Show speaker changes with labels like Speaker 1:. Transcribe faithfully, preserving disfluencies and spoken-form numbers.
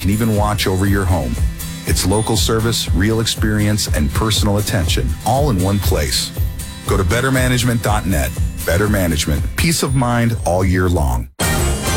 Speaker 1: can even watch over your home. It's local service, real experience, and personal attention, all in one place. Go to better management dot net. Better Management. Peace of mind all year long.